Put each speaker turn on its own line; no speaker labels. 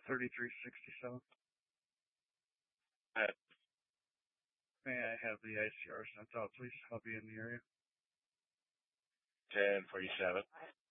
3367. May I have the ICR sent out, please? I'll be in the area.
1047.